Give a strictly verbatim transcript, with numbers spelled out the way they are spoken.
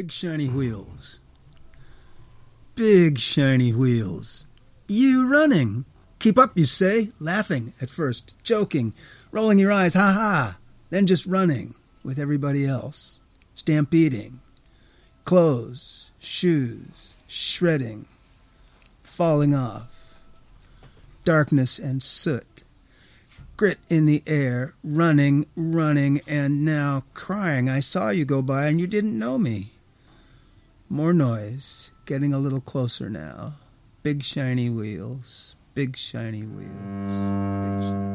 Big shiny wheels. Big shiny wheels. You running. Keep up, you say, laughing at first, joking, rolling your eyes, ha-ha, then just running with everybody else, stampeding, clothes, shoes, shredding, falling off, darkness and soot, grit in the air, running, running, and now crying. I saw you go by and you didn't know me. More noise, getting a little closer now. Big shiny wheels, big shiny wheels, big shiny